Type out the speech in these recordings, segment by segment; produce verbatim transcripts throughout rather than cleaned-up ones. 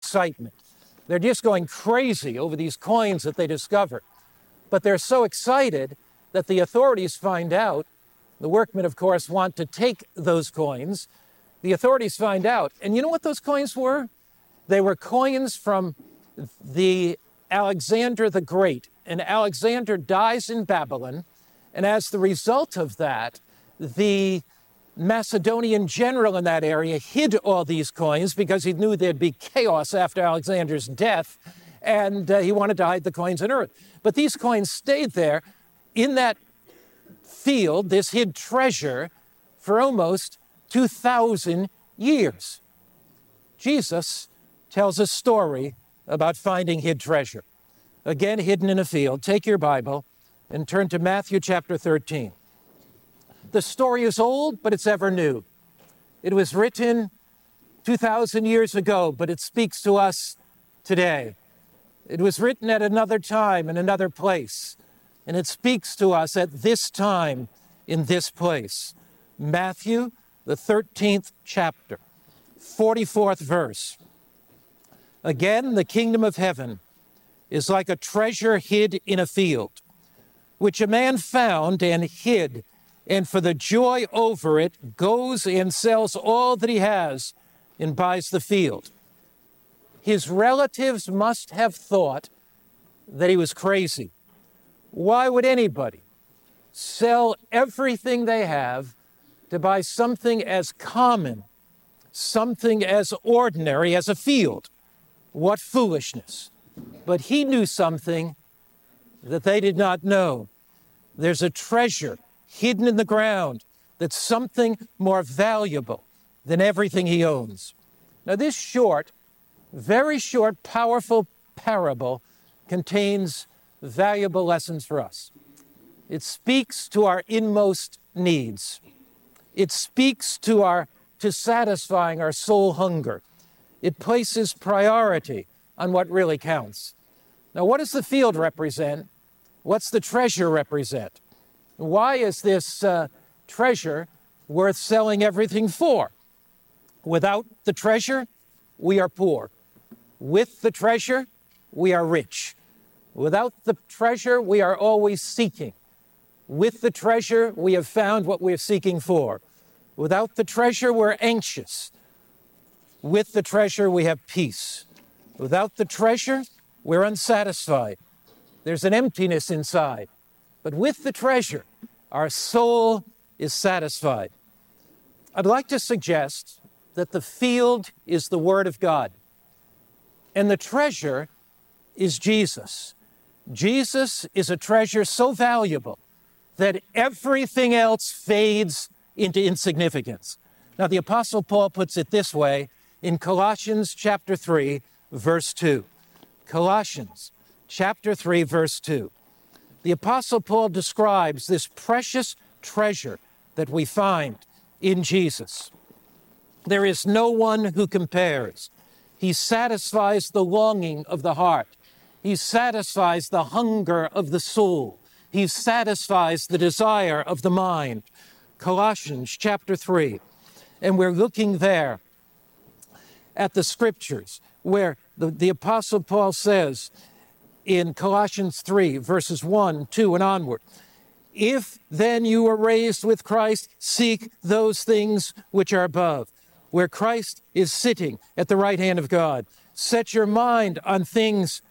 excitement. They're just going crazy over these coins that they discovered. But they're so excited that the authorities find out. The workmen, of course, want to take those coins. The authorities find out. And you know what those coins were? They were coins from the Alexander the Great. And Alexander dies in Babylon. And as the result of that, the Macedonian general in that area hid all these coins because he knew there'd be chaos after Alexander's death, and uh, he wanted to hide the coins in earth. But these coins stayed there in that field, this hid treasure, for almost two thousand years. Jesus tells a story about finding hid treasure, again hidden in a field. Take your Bible and turn to Matthew chapter thirteen. The story is old, but it's ever new. It was written two thousand years ago, but it speaks to us today. It was written at another time in another place, and it speaks to us at this time in this place. Matthew, the thirteenth chapter, forty-fourth verse. Again, the kingdom of heaven is like a treasure hid in a field, which a man found and hid, and for the joy over it, goes and sells all that he has and buys the field. His relatives must have thought that he was crazy. Why would anybody sell everything they have to buy something as common, something as ordinary as a field? What foolishness. But he knew something that they did not know. There's a treasure hidden in the ground that's something more valuable than everything he owns. Now, this short, very short, powerful parable contains valuable lessons for us. It speaks to our inmost needs. It speaks to our to satisfying our soul hunger. It places priority on what really counts. Now, what does the field represent? What's the treasure represent? Why is this uh, treasure worth selling everything for? Without the treasure, we are poor. With the treasure, we are rich. Without the treasure, we are always seeking. With the treasure, we have found what we are seeking for. Without the treasure, we're anxious. With the treasure, we have peace. Without the treasure, we're unsatisfied. There's an emptiness inside. But with the treasure, our soul is satisfied. I'd like to suggest that the field is the Word of God, and the treasure is Jesus. Jesus is a treasure so valuable that everything else fades into insignificance. Now, the Apostle Paul puts it this way in Colossians chapter three, verse two. Colossians chapter three, verse two. The Apostle Paul describes this precious treasure that we find in Jesus. There is no one who compares. He satisfies the longing of the heart. He satisfies the hunger of the soul. He satisfies the desire of the mind. Colossians chapter three. And we're looking there at the scriptures where the, the Apostle Paul says in Colossians three, verses one, two, and onward, if then you are raised with Christ, seek those things which are above, where Christ is sitting at the right hand of God. Set your mind on things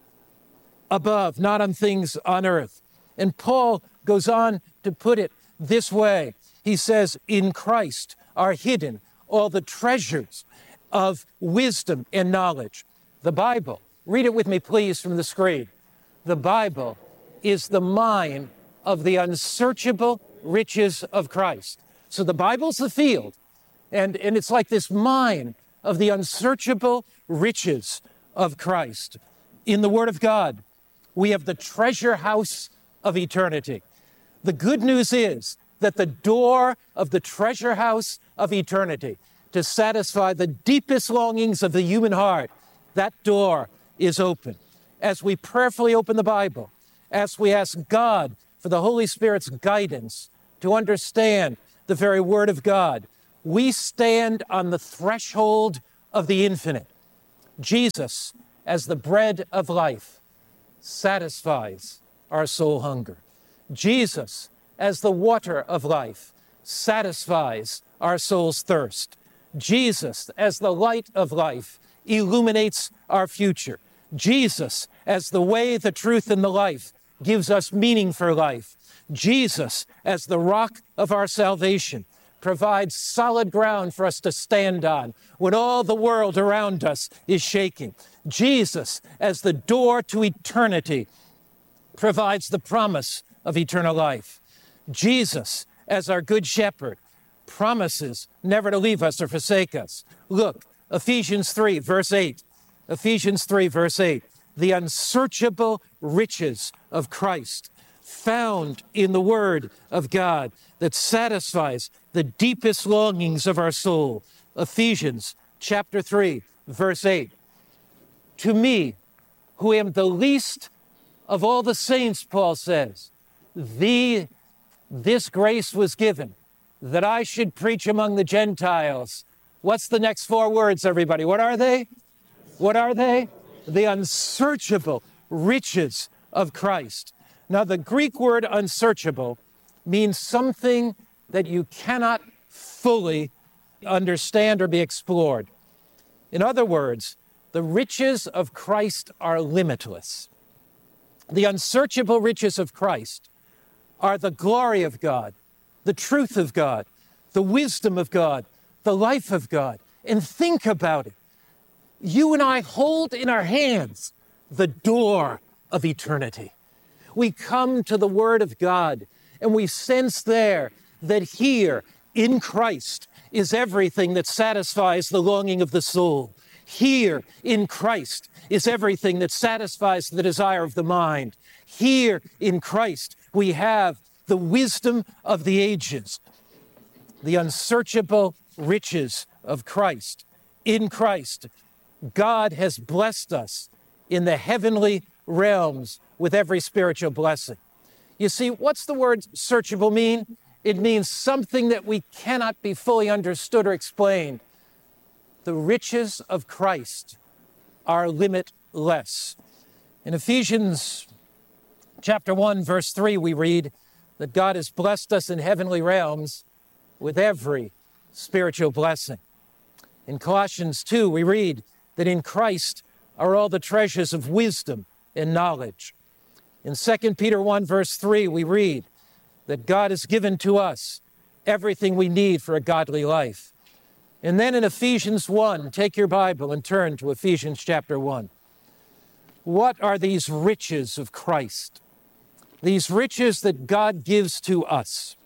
above, not on things on earth. And Paul goes on to put it this way. He says, in Christ are hidden all the treasures of wisdom and knowledge. The Bible, read it with me, please, from the screen. The Bible is the mine of the unsearchable riches of Christ. So the Bible's the field, and, and it's like this mine of the unsearchable riches of Christ. In the Word of God, we have the treasure house of eternity. The good news is that the door of the treasure house of eternity to satisfy the deepest longings of the human heart, that door is open. As we prayerfully open the Bible, as we ask God for the Holy Spirit's guidance to understand the very Word of God, we stand on the threshold of the infinite. Jesus, as the bread of life, satisfies our soul hunger. Jesus, as the water of life, satisfies our soul's thirst. Jesus, as the light of life, illuminates our future. Jesus, as the way, the truth, and the life, gives us meaning for life. Jesus, as the rock of our salvation, provides solid ground for us to stand on when all the world around us is shaking. Jesus, as the door to eternity, provides the promise of eternal life. Jesus, as our good shepherd, promises never to leave us or forsake us. Look, Ephesians three, verse eight. Ephesians three, verse eight. The unsearchable riches of Christ, found in the Word of God, that satisfies the deepest longings of our soul. Ephesians chapter three, verse eight. To me, who am the least of all the saints, Paul says, the, this grace was given, that I should preach among the Gentiles. What's the next four words, everybody? What are they? What are they? The unsearchable riches of Christ. Now, the Greek word unsearchable means something that you cannot fully understand or be explored. In other words, the riches of Christ are limitless. The unsearchable riches of Christ are the glory of God, the truth of God, the wisdom of God, the life of God. And think about it. You and I hold in our hands the door of eternity. We come to the Word of God and we sense there that here in Christ is everything that satisfies the longing of the soul. Here in Christ is everything that satisfies the desire of the mind. Here in Christ we have the wisdom of the ages, the unsearchable riches of Christ. In Christ, God has blessed us in the heavenly realms with every spiritual blessing. You see, what's the word searchable mean? It means something that we cannot be fully understood or explained. The riches of Christ are limitless. In Ephesians chapter one, verse three, we read that God has blessed us in heavenly realms with every spiritual blessing. In Colossians two, we read that in Christ are all the treasures of wisdom and knowledge. In Second Peter one, verse three, we read that God has given to us everything we need for a godly life. And then in Ephesians one, take your Bible and turn to Ephesians chapter one. What are these riches of Christ? These riches that God gives to us.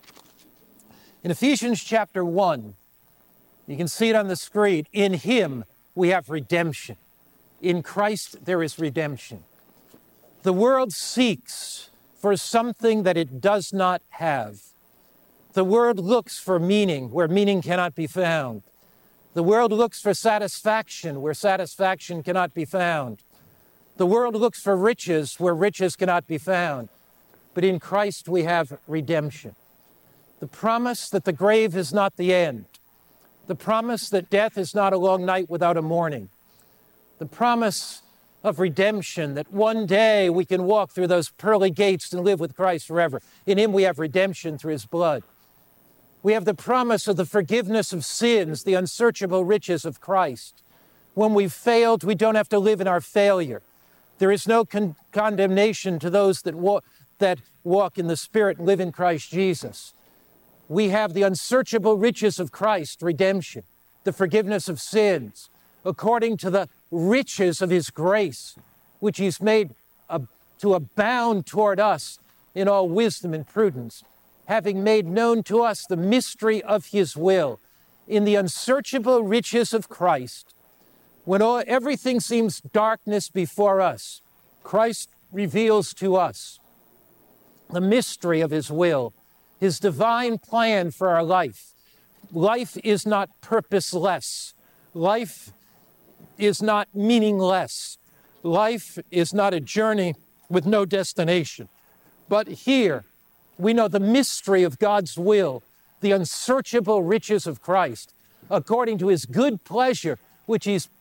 In Ephesians chapter one, you can see it on the screen. In Him we have redemption. In Christ there is redemption. The world seeks for something that it does not have. The world looks for meaning where meaning cannot be found. The world looks for satisfaction where satisfaction cannot be found. The world looks for riches where riches cannot be found. But in Christ we have redemption. The promise that the grave is not the end. The promise that death is not a long night without a morning. The promise of redemption, that one day we can walk through those pearly gates and live with Christ forever. In Him we have redemption through His blood. We have the promise of the forgiveness of sins, the unsearchable riches of Christ. When we've failed, we don't have to live in our failure. There is no con- condemnation to those that, wa- that walk in the Spirit and live in Christ Jesus. We have the unsearchable riches of Christ, redemption, the forgiveness of sins, according to the riches of His grace, which He's made uh, to abound toward us in all wisdom and prudence, having made known to us the mystery of His will, in the unsearchable riches of Christ. When all, everything seems darkness before us, Christ reveals to us the mystery of His will, His divine plan for our life. Life is not purposeless. Life is not meaningless. Life is not a journey with no destination. But here, we know the mystery of God's will, the unsearchable riches of Christ, according to His good pleasure, which He's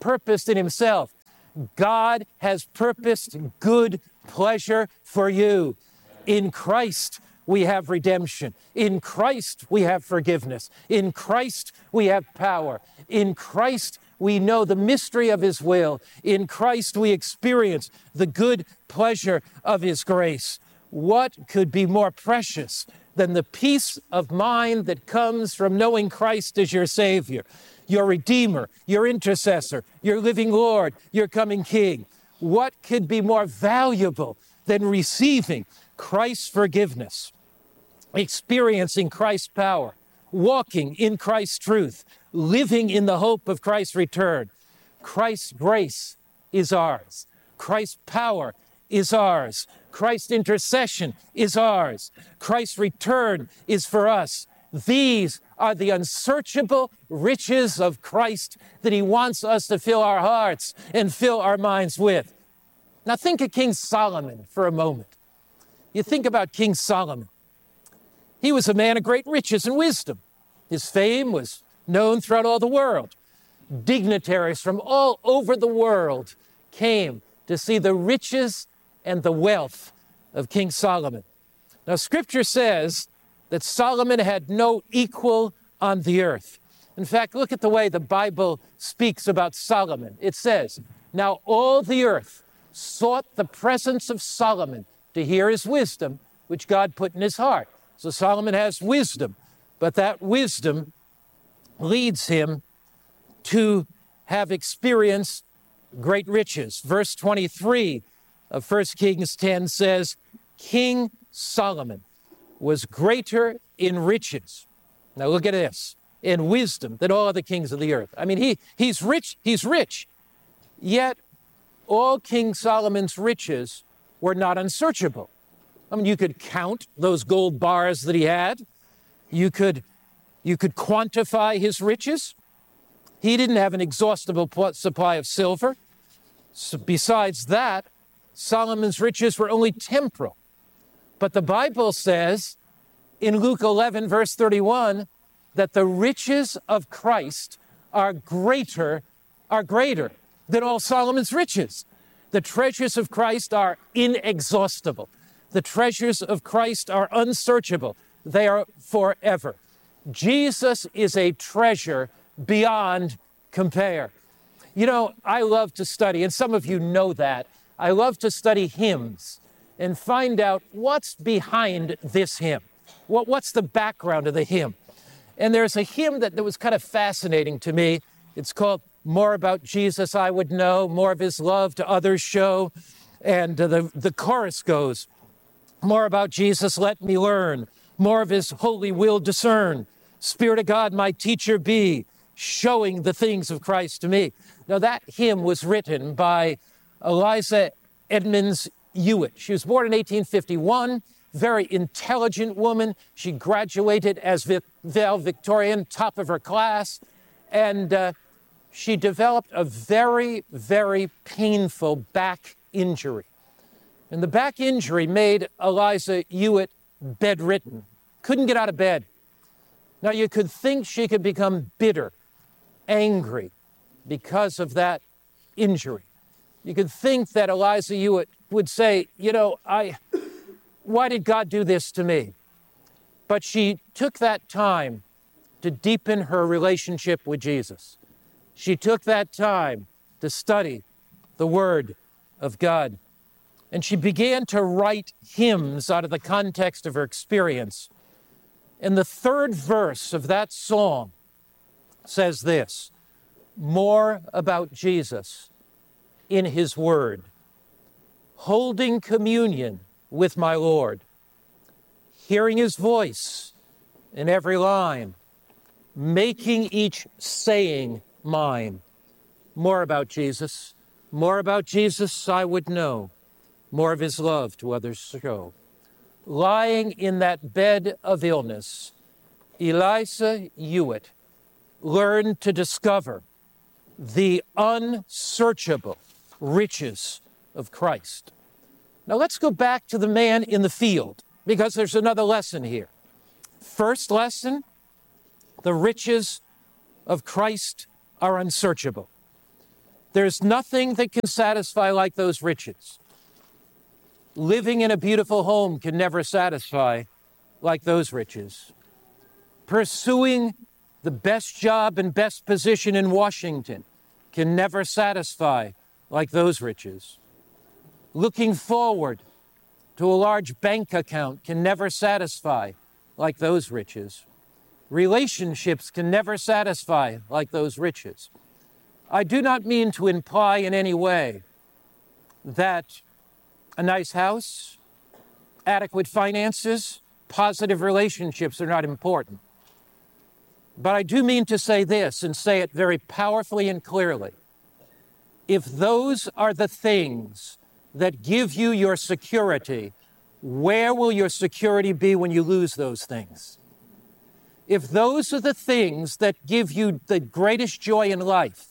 purposed in himself. God has purposed good pleasure for you. In Christ, we have redemption. In Christ, we have forgiveness. In Christ, we have power. In Christ, we know the mystery of his will. In Christ, we experience the good pleasure of his grace. What could be more precious than the peace of mind that comes from knowing Christ as your Savior, your Redeemer, your Intercessor, your living Lord, your coming King? What could be more valuable than receiving Christ's forgiveness, experiencing Christ's power, walking in Christ's truth, living in the hope of Christ's return? Christ's grace is ours. Christ's power is ours. Christ's intercession is ours. Christ's return is for us. These are the unsearchable riches of Christ that he wants us to fill our hearts and fill our minds with. Now think of King Solomon for a moment. You think about King Solomon. He was a man of great riches and wisdom. His fame was known throughout all the world. Dignitaries from all over the world came to see the riches and the wealth of King Solomon. Now, Scripture says that Solomon had no equal on the earth. In fact, look at the way the Bible speaks about Solomon. It says, "Now all the earth sought the presence of Solomon to hear his wisdom, which God put in his heart." So Solomon has wisdom, but that wisdom leads him to have experienced great riches. Verse twenty-three of First Kings ten says, King Solomon was greater in riches. Now look at this, in wisdom than all other kings of the earth. I mean, he, he's rich, he's rich. Yet all King Solomon's riches were not unsearchable. I mean, you could count those gold bars that he had. You could, you could quantify his riches. He didn't have an exhaustible supply of silver. So besides that, Solomon's riches were only temporal. But the Bible says in Luke eleven, verse thirty-one, that the riches of Christ are greater, are greater than all Solomon's riches. The treasures of Christ are inexhaustible. The treasures of Christ are unsearchable. They are forever. Jesus is a treasure beyond compare. You know, I love to study, and some of you know that, I love to study hymns and find out what's behind this hymn. What, what's the background of the hymn? And there's a hymn that, that was kind of fascinating to me. It's called More About Jesus I Would Know, More of His Love to Others Show. And uh, the, the chorus goes, more about Jesus let me learn, more of his holy will discern. Spirit of God, my teacher be, showing the things of Christ to me. Now that hymn was written by Eliza Edmonds Hewitt. She was born in eighteen fifty-one, very intelligent woman. She graduated as valedictorian, top of her class, and uh, she developed a very, very painful back injury. And the back injury made Eliza Hewitt bedridden, couldn't get out of bed. Now you could think she could become bitter, angry because of that injury. You could think that Eliza Hewitt would say, you know, I, why did God do this to me? But she took that time to deepen her relationship with Jesus. She took that time to study the Word of God. And she began to write hymns out of the context of her experience. And the third verse of that song says this, more about Jesus in his word, holding communion with my Lord, hearing his voice in every line, making each saying mine. More about Jesus, more about Jesus I would know, more of his love to others show. Lying in that bed of illness, Eliza Hewitt learned to discover the unsearchable riches of Christ. Now let's go back to the man in the field, because there's another lesson here. First lesson, the riches of Christ are unsearchable. There's nothing that can satisfy like those riches. Living in a beautiful home can never satisfy like those riches. Pursuing the best job and best position in Washington can never satisfy like those riches. Looking forward to a large bank account can never satisfy like those riches. Relationships can never satisfy like those riches. I do not mean to imply in any way that a nice house, adequate finances, positive relationships are not important. But I do mean to say this, and say it very powerfully and clearly. If those are the things that give you your security, where will your security be when you lose those things? If those are the things that give you the greatest joy in life,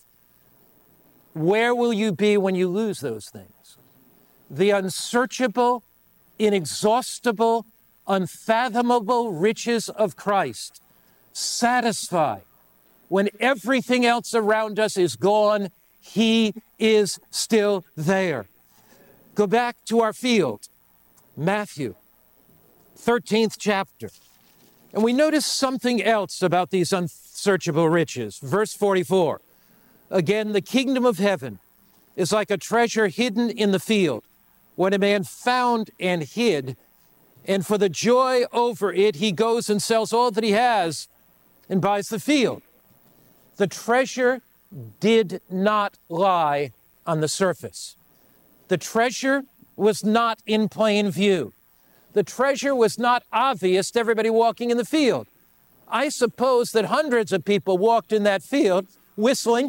where will you be when you lose those things? The unsearchable, inexhaustible, unfathomable riches of Christ satisfy. When everything else around us is gone, He is still there. Go back to our field, Matthew, thirteenth chapter. And we notice something else about these unsearchable riches. Verse forty-four. Again, the kingdom of heaven is like a treasure hidden in the field, when a man found and hid, and for the joy over it, he goes and sells all that he has and buys the field. The treasure did not lie on the surface. The treasure was not in plain view. The treasure was not obvious to everybody walking in the field. I suppose that hundreds of people walked in that field whistling.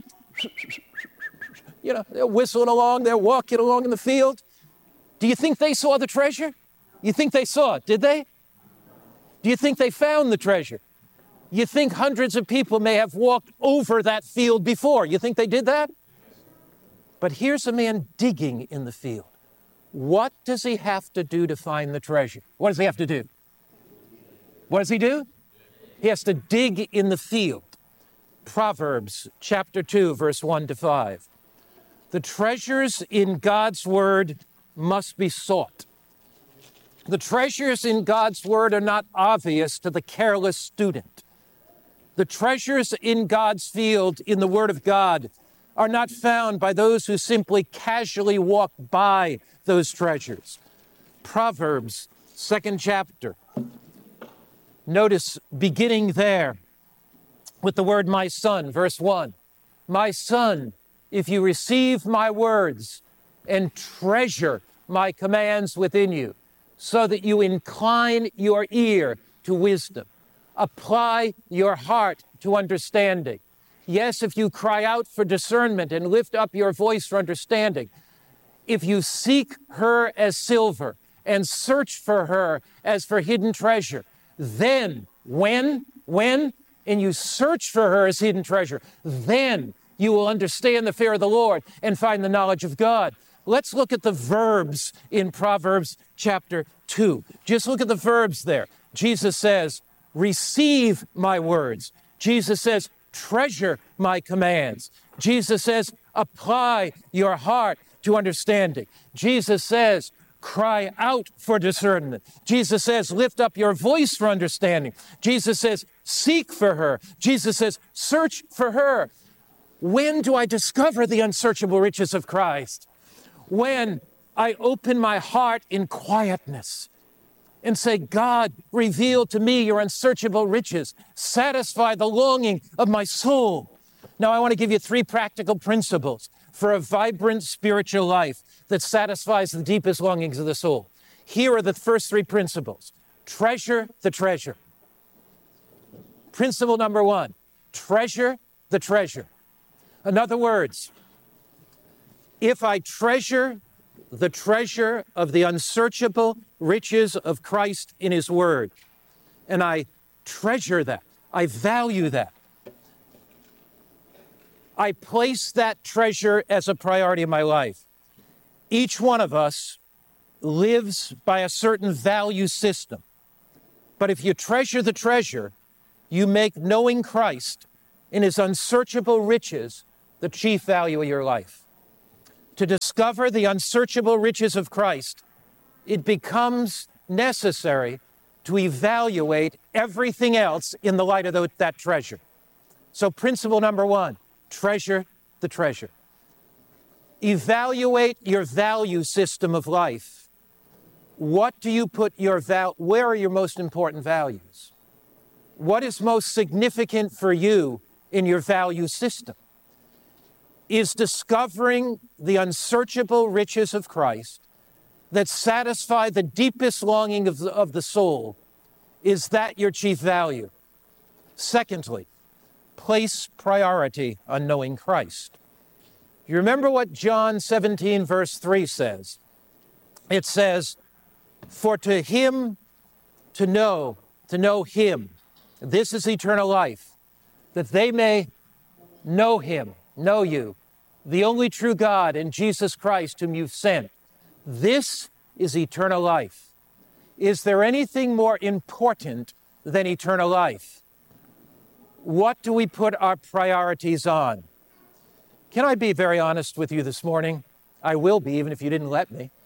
You know, they're whistling along, they're walking along in the field. Do you think they saw the treasure? You think they saw it, did they? Do you think they found the treasure? You think hundreds of people may have walked over that field before. You think they did that? But here's a man digging in the field. What does he have to do to find the treasure? What does he have to do? What does he do? He has to dig in the field. Proverbs chapter two, verse one to five. The treasures in God's word must be sought. The treasures in God's word are not obvious to the careless student. The treasures in God's field, in the word of God, are not found by those who simply casually walk by those treasures. Proverbs, second chapter. Notice beginning there with the word my son, verse one. My son, if you receive my words and treasure my commands within you, so that you incline your ear to wisdom, apply your heart to understanding. Yes, if you cry out for discernment and lift up your voice for understanding, if you seek her as silver and search for her as for hidden treasure, then, when, when, and you search for her as hidden treasure, then you will understand the fear of the Lord and find the knowledge of God. Let's look at the verbs in Proverbs chapter two. Just look at the verbs there. Jesus says, receive my words. Jesus says, treasure my commands. Jesus says, apply your heart to understanding. Jesus says, cry out for discernment. Jesus says, lift up your voice for understanding. Jesus says, seek for her. Jesus says, search for her. When do I discover the unsearchable riches of Christ? When I open my heart in quietness and say, God, reveal to me your unsearchable riches. Satisfy the longing of my soul. Now, I want to give you three practical principles for a vibrant spiritual life that satisfies the deepest longings of the soul. Here are the first three principles. Treasure the treasure. Principle number one, treasure the treasure. In other words, if I treasure the treasure of the unsearchable riches of Christ in His Word, and I treasure that, I value that, I place that treasure as a priority in my life. Each one of us lives by a certain value system. But if you treasure the treasure, you make knowing Christ in His unsearchable riches the chief value of your life. discover the unsearchable riches of Christ, it becomes necessary to evaluate everything else in the light of the, that treasure. So principle number one, treasure the treasure. Evaluate your value system of life. What do you put your val- where are your most important values? What is most significant for you in your value system? Is discovering the unsearchable riches of Christ that satisfy the deepest longing of the, of the soul, is that your chief value? Secondly, place priority on knowing Christ. You remember what John seventeen, verse three says? It says, for to him to know, to know him, this is eternal life, that they may know him, know you, the only true God, and Jesus Christ whom you've sent. This is eternal life. Is there anything more important than eternal life? What do we put our priorities on? Can I be very honest with you this morning? I will be, even if you didn't let me.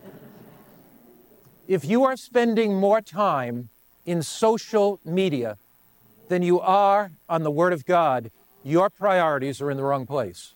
If you are spending more time in social media than you are on the Word of God, your priorities are in the wrong place.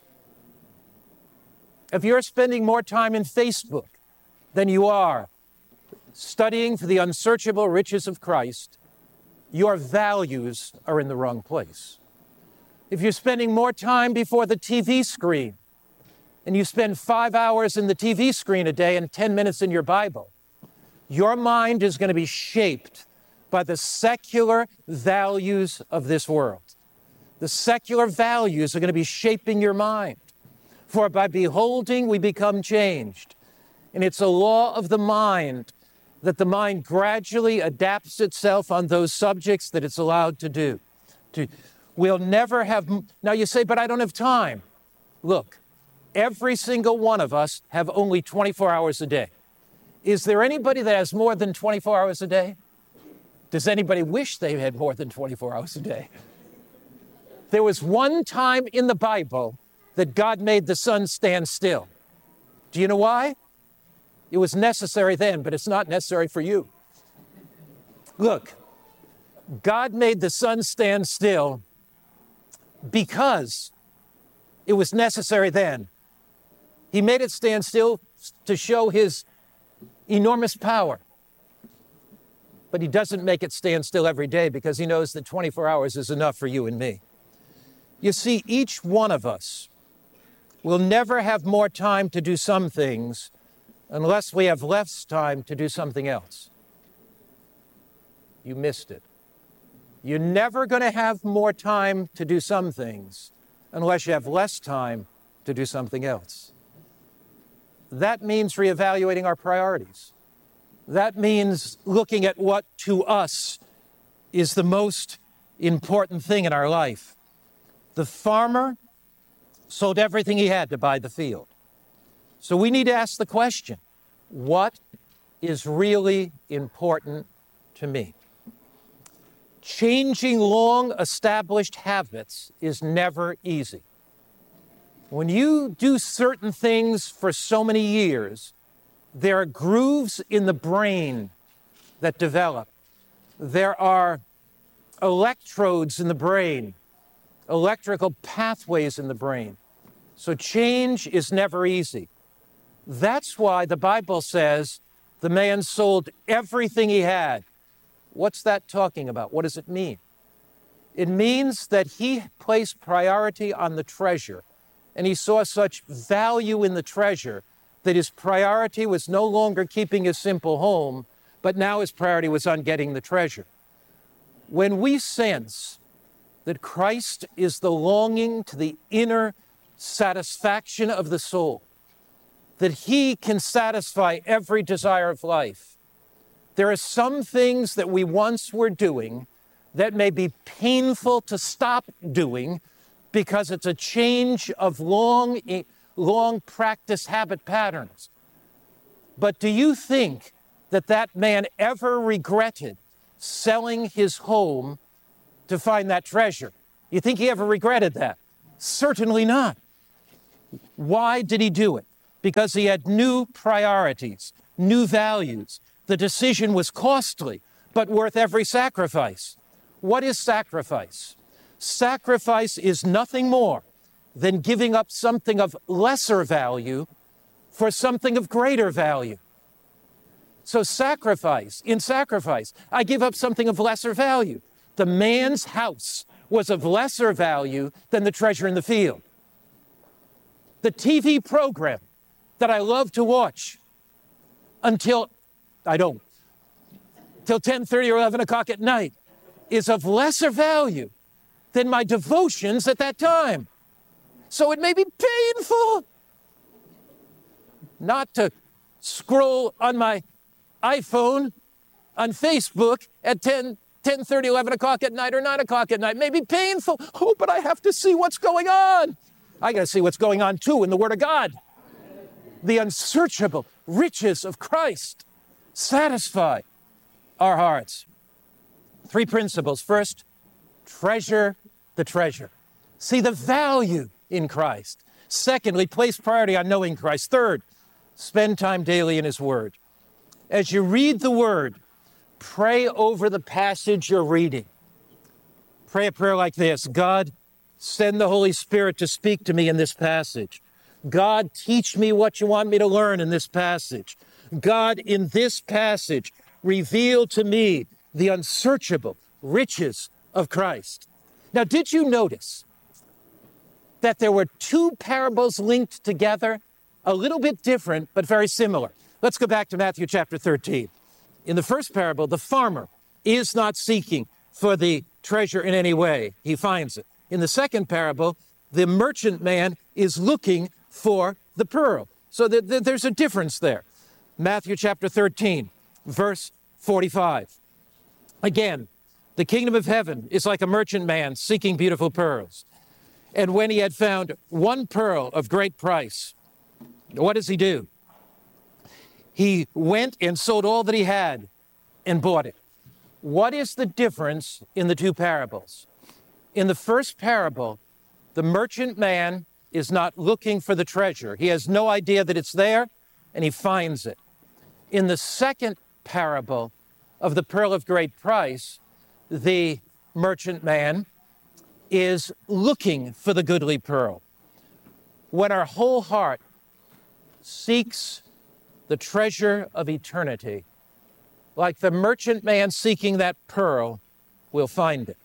If you're spending more time in Facebook than you are studying for the unsearchable riches of Christ, your values are in the wrong place. If you're spending more time before the T V screen and you spend five hours in the T V screen a day and ten minutes in your Bible, your mind is going to be shaped by the secular values of this world. The secular values are going to be shaping your mind. For by beholding, we become changed. And it's a law of the mind that the mind gradually adapts itself on those subjects that it's allowed to do. To, we'll never have, now you say, but I don't have time. Look, every single one of us have only twenty-four hours a day. Is there anybody that has more than twenty-four hours a day? Does anybody wish they had more than twenty-four hours a day? There was one time in the Bible that God made the sun stand still. Do you know why? It was necessary then, but it's not necessary for you. Look, God made the sun stand still because it was necessary then. He made it stand still to show his enormous power. But he doesn't make it stand still every day because he knows that twenty-four hours is enough for you and me. You see, each one of us will never have more time to do some things unless we have less time to do something else. You missed it. You're never going to have more time to do some things unless you have less time to do something else. That means reevaluating our priorities. That means looking at what to us is the most important thing in our life. The farmer sold everything he had to buy the field. So we need to ask the question, what is really important to me? Changing long-established habits is never easy. When you do certain things for so many years, there are grooves in the brain that develop. There are electrodes in the brain, electrical pathways in the brain. So change is never easy. That's why the Bible says the man sold everything he had. What's that talking about? What does it mean? It means that he placed priority on the treasure, and he saw such value in the treasure that his priority was no longer keeping his simple home, but now his priority was on getting the treasure. When we sense that Christ is the longing to the inner satisfaction of the soul, that he can satisfy every desire of life, there are some things that we once were doing that may be painful to stop doing because it's a change of long, long practice habit patterns. But do you think that that man ever regretted selling his home to find that treasure? You think he ever regretted that? Certainly not. Why did he do it? because he had new priorities, new values. The decision was costly, but worth every sacrifice. What is sacrifice? Sacrifice is nothing more than giving up something of lesser value for something of greater value. So sacrifice, in sacrifice, I give up something of lesser value. The man's house was of lesser value than the treasure in the field. The T V program that I love to watch until, I don't, till ten thirty or eleven o'clock at night is of lesser value than my devotions at that time. So it may be painful not to scroll on my iPhone on Facebook at ten, ten thirty, eleven o'clock at night or nine o'clock at night. It may be painful. Oh, but I have to see what's going on. I got to see what's going on too in the Word of God. The unsearchable riches of Christ satisfy our hearts. Three principles. First, treasure the treasure. See the value in Christ. Secondly, place priority on knowing Christ. Third, spend time daily in His Word. As you read the Word, pray over the passage you're reading. Pray a prayer like this: God, send the Holy Spirit to speak to me in this passage. God, teach me what you want me to learn in this passage. God, in this passage, reveal to me the unsearchable riches of Christ. Now, did you notice that there were two parables linked together, a little bit different, but very similar? Let's go back to Matthew chapter thirteen. In the first parable, the farmer is not seeking for the treasure in any way. He finds it. In the second parable, the merchant man is looking for the pearl. So th- th- there's a difference there. Matthew chapter thirteen, verse forty-five. Again, the kingdom of heaven is like a merchant man seeking beautiful pearls. And when he had found one pearl of great price, what does he do? He went and sold all that he had and bought it. What is the difference in the two parables? In the first parable, the merchant man is not looking for the treasure. He has no idea that it's there, and he finds it. In the second parable of the pearl of great price, the merchant man is looking for the goodly pearl. When our whole heart seeks the treasure of eternity, like the merchant man seeking that pearl, we'll find it.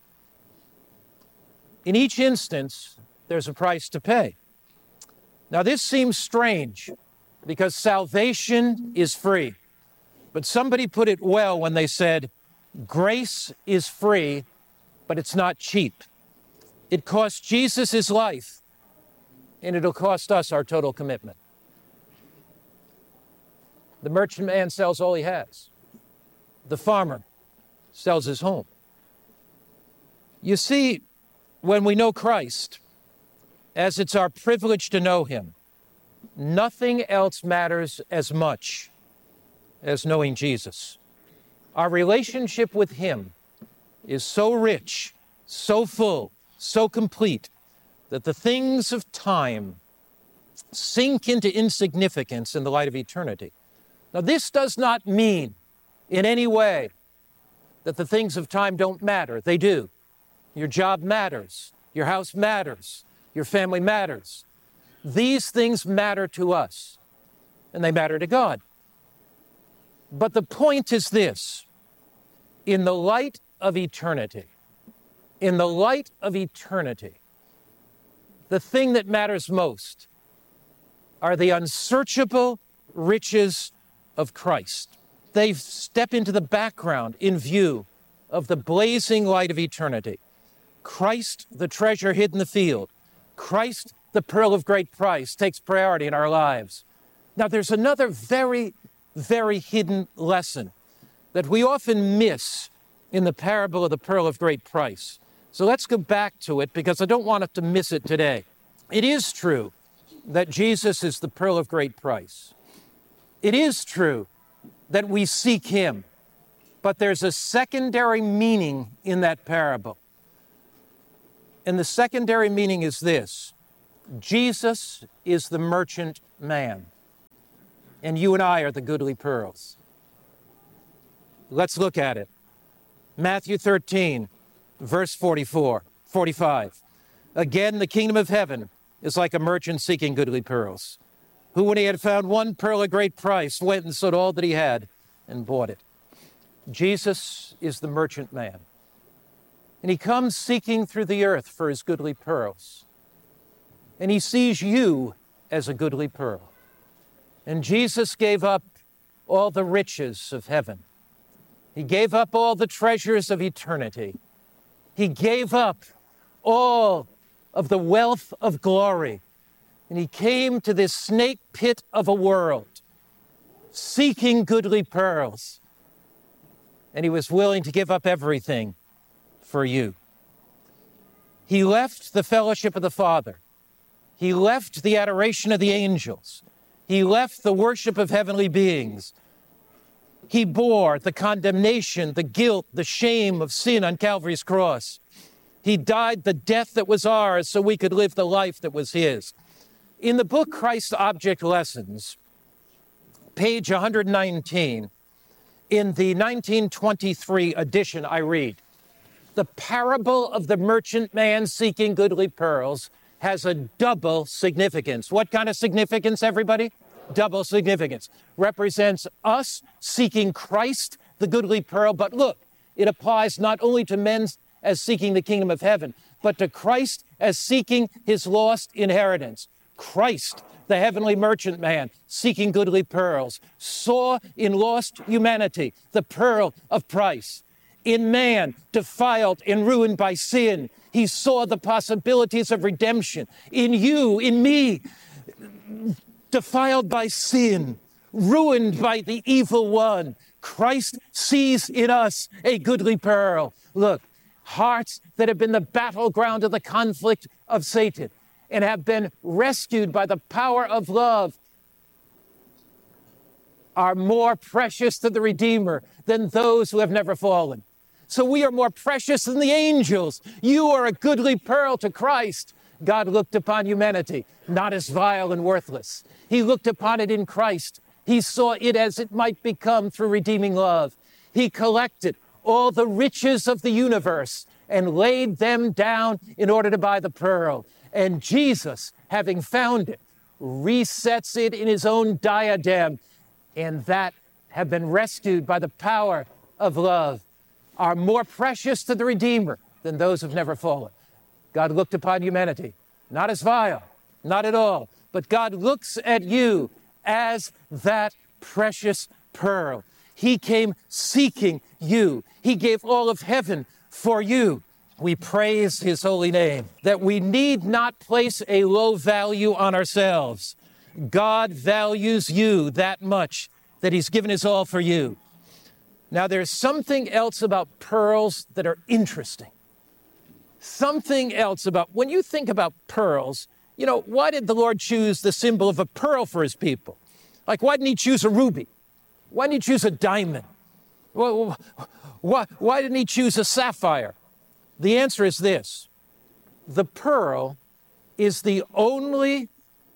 In each instance, there's a price to pay. Now, this seems strange because salvation is free. But somebody put it well when they said, grace is free, but it's not cheap. It cost Jesus his life, and it'll cost us our total commitment. The merchant man sells all he has. The farmer sells his home. You see, when we know Christ, as it's our privilege to know him, nothing else matters as much as knowing Jesus. Our relationship with him is so rich, so full, so complete, that the things of time sink into insignificance in the light of eternity. Now, this does not mean in any way that the things of time don't matter. They do. Your job matters. Your house matters. Your family matters. These things matter to us, and they matter to God. But the point is this: in the light of eternity, in the light of eternity, the thing that matters most are the unsearchable riches of Christ. They step into the background in view of the blazing light of eternity. Christ, the treasure hid in the field. Christ, the pearl of great price, takes priority in our lives. Now, there's another very, very hidden lesson that we often miss in the parable of the pearl of great price. So let's go back to it because I don't want us to miss it today. It is true that Jesus is the pearl of great price. It is true that we seek him, but there's a secondary meaning in that parable. And the secondary meaning is this: Jesus is the merchant man. And you and I are the goodly pearls. Let's look at it. Matthew thirteen, verse forty-four, forty-five. Again, the kingdom of heaven is like a merchant seeking goodly pearls, who, when he had found one pearl at great price, went and sold all that he had and bought it. Jesus is the merchant man, and he comes seeking through the earth for his goodly pearls. And he sees you as a goodly pearl. And Jesus gave up all the riches of heaven. He gave up all the treasures of eternity. He gave up all of the wealth of glory. And he came to this snake pit of a world, seeking goodly pearls. And he was willing to give up everything for you. He left the fellowship of the Father. He left the adoration of the angels. He left the worship of heavenly beings. He bore the condemnation, the guilt, the shame of sin on Calvary's cross. He died the death that was ours so we could live the life that was his. In the book Christ Object Lessons, page one hundred nineteen, in the nineteen twenty-three edition, I read, "The parable of the merchant man seeking goodly pearls has a double significance." What kind of significance, everybody? Double significance. Represents us seeking Christ, the goodly pearl. But look, it applies not only to men as seeking the kingdom of heaven, but to Christ as seeking his lost inheritance. Christ, the heavenly merchant man, seeking goodly pearls, saw in lost humanity the pearl of price. In man, defiled and ruined by sin, he saw the possibilities of redemption. In you, in me, defiled by sin, ruined by the evil one, Christ sees in us a goodly pearl. Look, hearts that have been the battleground of the conflict of Satan and have been rescued by the power of love are more precious to the Redeemer than those who have never fallen. So we are more precious than the angels. You are a goodly pearl to Christ. God looked upon humanity not as vile and worthless. He looked upon it in Christ. He saw it as it might become through redeeming love. He collected all the riches of the universe and laid them down in order to buy the pearl. And Jesus, having found it, resets it in his own diadem, and that have been rescued by the power of love are more precious to the Redeemer than those who've never fallen. God looked upon humanity, not as vile, not at all, but God looks at you as that precious pearl. He came seeking you. He gave all of heaven for you. We praise his holy name, that we need not place a low value on ourselves. God values you that much that he's given his all for you. Now, there's something else about pearls that are interesting. Something else about, when you think about pearls, you know, why did the Lord choose the symbol of a pearl for his people? Like, why didn't he choose a ruby? Why didn't he choose a diamond? Why, why, why didn't he choose a sapphire? The answer is this: the pearl is the only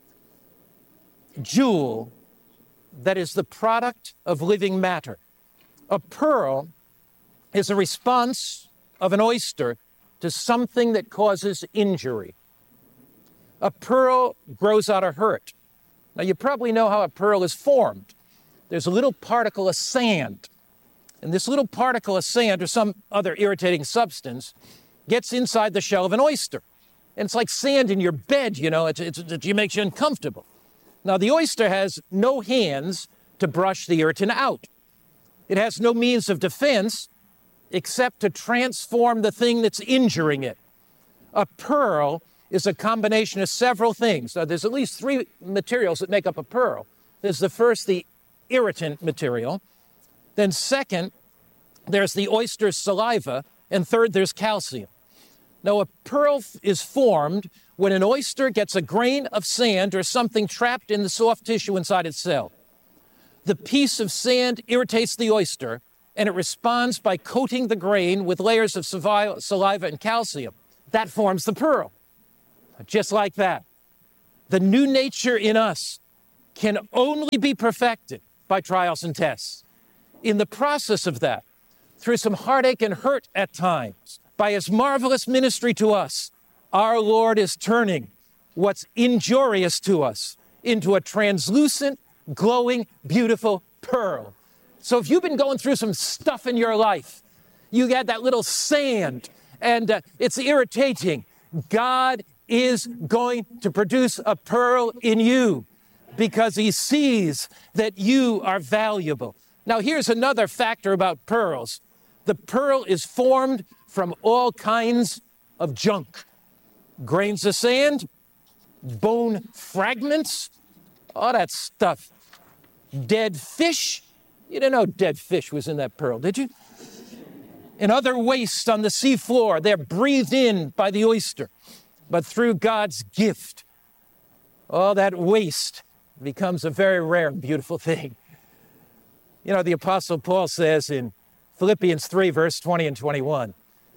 jewel that is the product of living matter. A pearl is a response of an oyster to something that causes injury. A pearl grows out of hurt. Now, you probably know how a pearl is formed. There's a little particle of sand, and this little particle of sand or some other irritating substance gets inside the shell of an oyster. And it's like sand in your bed, you know, it's, it's, it makes you uncomfortable. Now, the oyster has no hands to brush the irritant out. It has no means of defense except to transform the thing that's injuring it. A pearl is a combination of several things. Now, there's at least three materials that make up a pearl. There's the first, the irritant material. Then second, there's the oyster's saliva. And third, there's calcium. Now, a pearl is formed when an oyster gets a grain of sand or something trapped in the soft tissue inside its cell. The piece of sand irritates the oyster, and it responds by coating the grain with layers of saliva and calcium. That forms the pearl. Just like that. The new nature in us can only be perfected by trials and tests. In the process of that, through some heartache and hurt at times, by his marvelous ministry to us, our Lord is turning what's injurious to us into a translucent, glowing, beautiful pearl. So if you've been going through some stuff in your life, you got that little sand, and uh, it's irritating, God is going to produce a pearl in you because he sees that you are valuable. Now, here's another factor about pearls. The pearl is formed from all kinds of junk. Grains of sand, bone fragments, all that stuff. Dead fish. You didn't know dead fish was in that pearl, did you? And other waste on the seafloor, they're breathed in by the oyster. But through God's gift, all that waste becomes a very rare and beautiful thing. You know, the Apostle Paul says in Philippians three, verse twenty and twenty-one,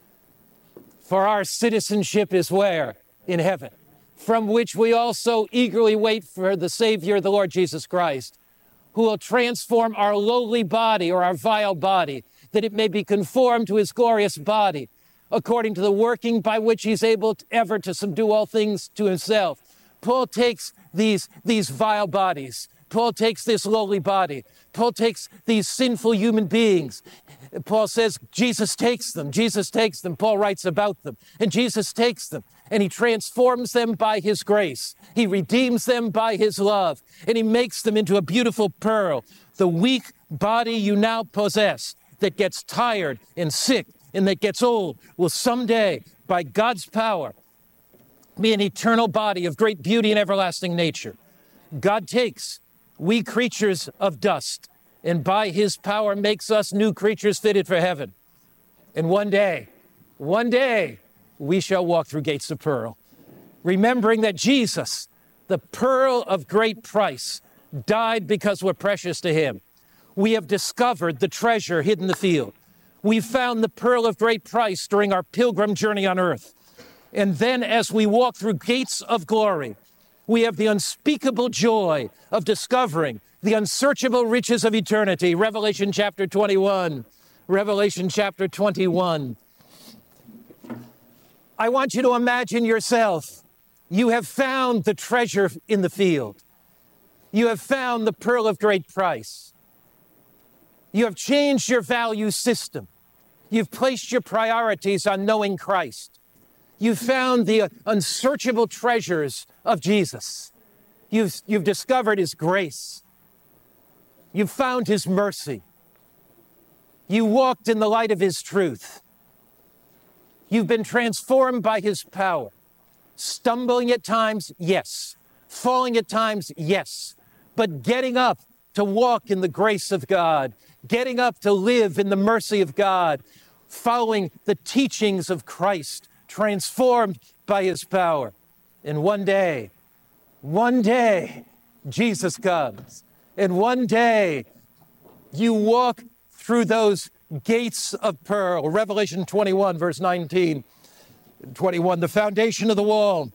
for our citizenship is where? In heaven, from which we also eagerly wait for the Savior, the Lord Jesus Christ, who will transform our lowly body or our vile body, that it may be conformed to his glorious body, according to the working by which he's able to ever to subdue all things to himself. Paul takes these, these vile bodies. Paul takes this lowly body. Paul takes these sinful human beings. Paul says Jesus takes them. Jesus takes them. Paul writes about them. And Jesus takes them, and he transforms them by his grace. He redeems them by his love, and he makes them into a beautiful pearl. The weak body you now possess that gets tired and sick and that gets old will someday, by God's power, be an eternal body of great beauty and everlasting nature. God takes we creatures of dust, and by his power makes us new creatures fitted for heaven. And one day, one day, we shall walk through gates of pearl, remembering that Jesus, the pearl of great price, died because we're precious to him. We have discovered the treasure hidden in the field. We found the pearl of great price during our pilgrim journey on earth. And then as we walk through gates of glory, we have the unspeakable joy of discovering the unsearchable riches of eternity. Revelation chapter twenty-one. Revelation chapter twenty-one. I want you to imagine yourself. You have found the treasure in the field. You have found the pearl of great price. You have changed your value system. You've placed your priorities on knowing Christ. You've found the unsearchable treasures of Jesus. You've, you've discovered his grace. You've found his mercy. You walked in the light of his truth. You've been transformed by his power. Stumbling at times, yes. Falling at times, yes. But getting up to walk in the grace of God. Getting up to live in the mercy of God. Following the teachings of Christ. Transformed by his power. And one day, one day, Jesus comes. And one day, you walk through those gates of pearl. Revelation twenty-one, verse nineteen, twenty-one. The foundation of the wall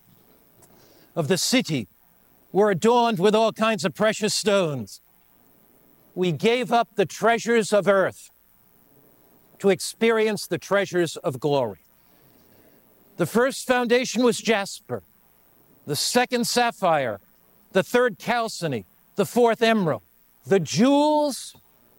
of the city were adorned with all kinds of precious stones. We gave up the treasures of earth to experience the treasures of glory. The first foundation was jasper, the second sapphire, the third chalcedony, the fourth emerald. The jewels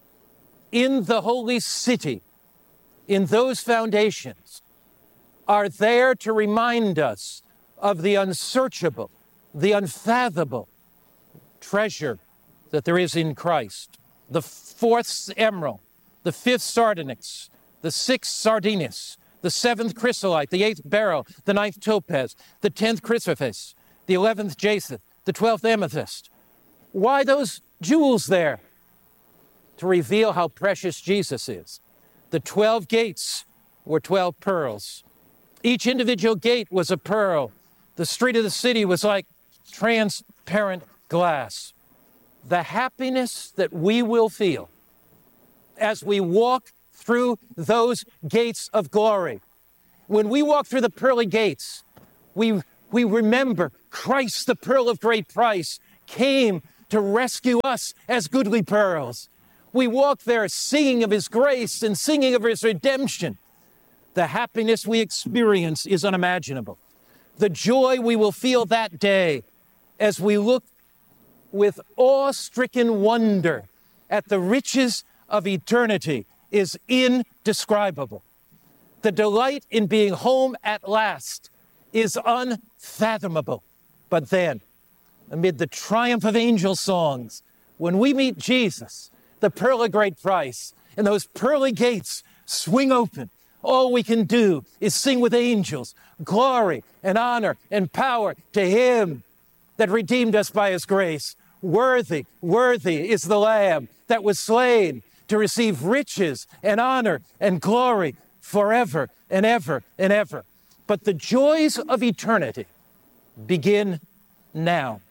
in the holy city, in those foundations, are there to remind us of the unsearchable, the unfathomable treasure that there is in Christ. The fourth emerald, the fifth sardonyx, the sixth sardines, the seventh chrysolite, the eighth beryl, the ninth topaz, the tenth chrysoprase, the eleventh jacinth, the twelfth amethyst. Why those jewels there? To reveal how precious Jesus is. The twelve gates were twelve pearls. Each individual gate was a pearl. The street of the city was like transparent glass. The happiness that we will feel as we walk through those gates of glory. When we walk through the pearly gates, we, we remember Christ, the pearl of great price, came to rescue us as goodly pearls. We walk there singing of his grace and singing of his redemption. The happiness we experience is unimaginable. The joy we will feel that day as we look with awe-stricken wonder at the riches of eternity is indescribable. The delight in being home at last is unfathomable. But then, amid the triumph of angel songs, when we meet Jesus, the pearl of great price, and those pearly gates swing open, all we can do is sing with angels, glory and honor and power to him that redeemed us by his grace. Worthy, worthy is the Lamb that was slain to receive riches and honor and glory forever and ever and ever. But the joys of eternity begin now.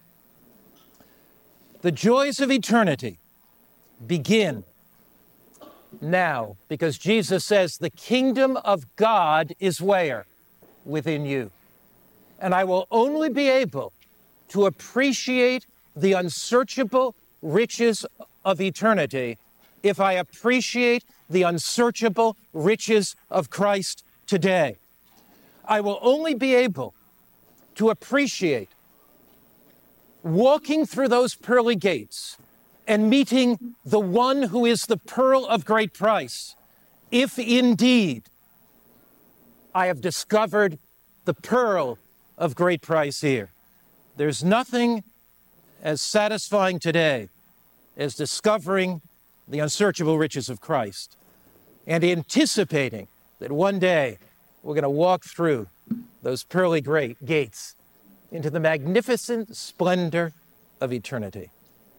The joys of eternity begin now, because Jesus says the kingdom of God is where? Within you. And I will only be able to appreciate the unsearchable riches of eternity if I appreciate the unsearchable riches of Christ today. I will only be able to appreciate walking through those pearly gates and meeting the one who is the pearl of great price, if indeed I have discovered the pearl of great price here. There's nothing as satisfying today as discovering the unsearchable riches of Christ and anticipating that one day we're going to walk through those pearly great gates into the magnificent splendor of eternity.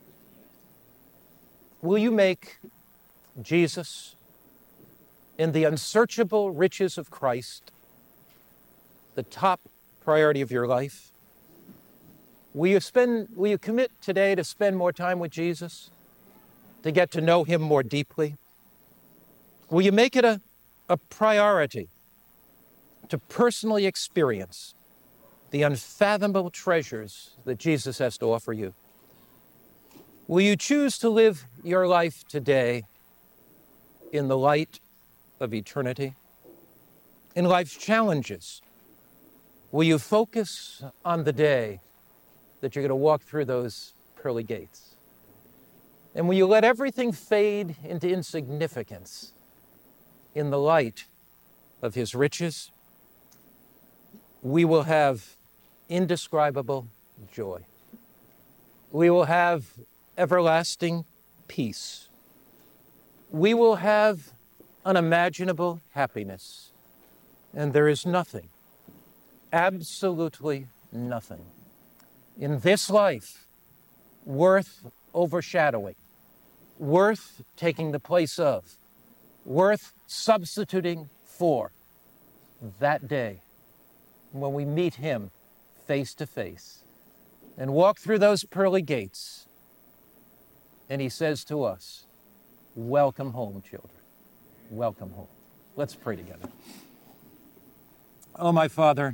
Will you make Jesus and the unsearchable riches of Christ the top priority of your life? Will you spend, will you commit today to spend more time with Jesus, to get to know him more deeply? Will you make it a, a priority to personally experience the unfathomable treasures that Jesus has to offer you? Will you choose to live your life today in the light of eternity? In life's challenges, will you focus on the day that you're going to walk through those pearly gates? And will you let everything fade into insignificance in the light of his riches? We will have indescribable joy. We will have everlasting peace. We will have unimaginable happiness. And there is nothing, absolutely nothing, in this life worth overshadowing, worth taking the place of, worth substituting for that day when we meet him face to face and walk through those pearly gates. And he says to us, welcome home, children. Welcome home. Let's pray together. Oh, my Father,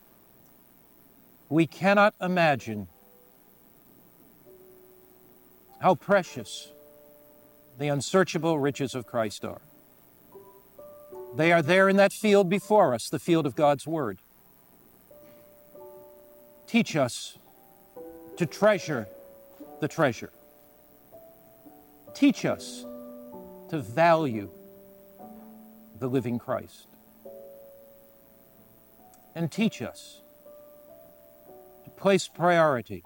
we cannot imagine how precious the unsearchable riches of Christ are. They are there in that field before us, the field of God's Word. Teach us to treasure the treasure. Teach us to value the living Christ. And teach us to place priority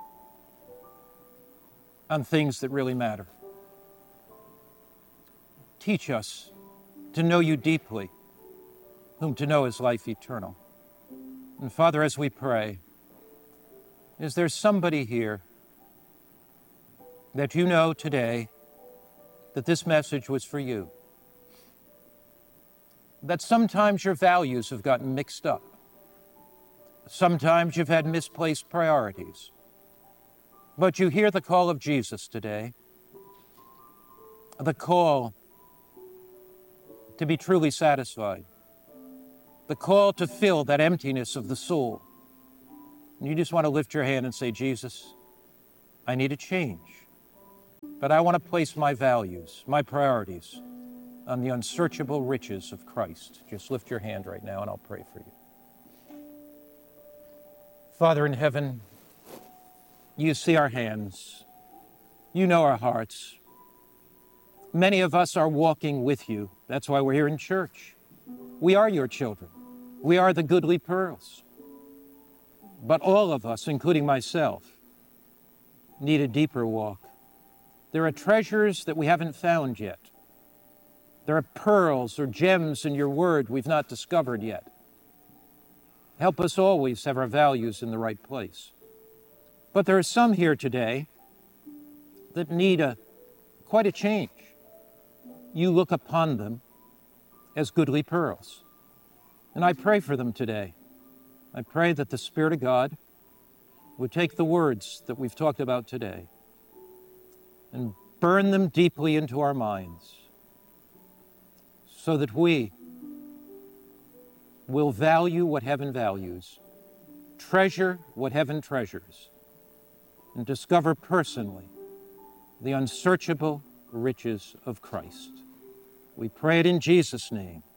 on things that really matter. Teach us to know you deeply, whom to know is life eternal. And Father, as we pray, is there somebody here that you know today that this message was for you? That sometimes your values have gotten mixed up. Sometimes you've had misplaced priorities. But you hear the call of Jesus today, the call to be truly satisfied, the call to fill that emptiness of the soul. And you just want to lift your hand and say, Jesus, I need a change. But I want to place my values, my priorities, on the unsearchable riches of Christ. Just lift your hand right now and I'll pray for you. Father in heaven, you see our hands. You know our hearts. Many of us are walking with you. That's why we're here in church. We are your children. We are the goodly pearls. But all of us, including myself, need a deeper walk. There are treasures that we haven't found yet. There are pearls or gems in your word we've not discovered yet. Help us always have our values in the right place. But there are some here today that need a quite a change. You look upon them as goodly pearls. And I pray for them today. I pray that the Spirit of God would take the words that we've talked about today and burn them deeply into our minds so that we will value what heaven values, treasure what heaven treasures, and discover personally the unsearchable riches of Christ. We pray it in Jesus' name.